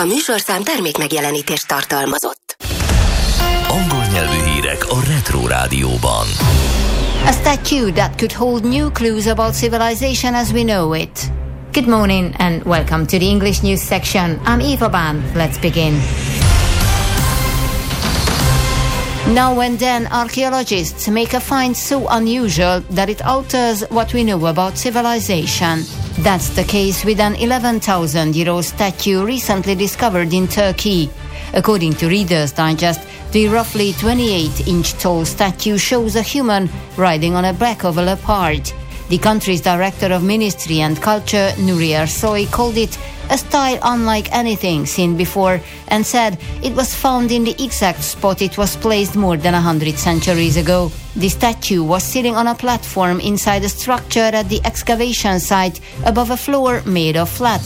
A műsorszám termékmegjelenítést tartalmazott. Angol nyelvű hírek a Retro Rádióban. A statue that could hold new clues about civilization as we know it. Good morning and welcome to the English news section. I'm Eva Ban. Let's begin. Now and then, archaeologists make a find so unusual that it alters what we know about civilization. That's the case with an 11,000-year-old statue recently discovered in Turkey. According to Reader's Digest, the roughly 28-inch tall statue shows a human riding on the back of a leopard. The country's Director of Ministry and Culture, Nuri Ersoy, called it a style unlike anything seen before and said it was found in the exact spot it was placed more than 100 centuries ago. The statue was sitting on a platform inside a structure at the excavation site above a floor made of flat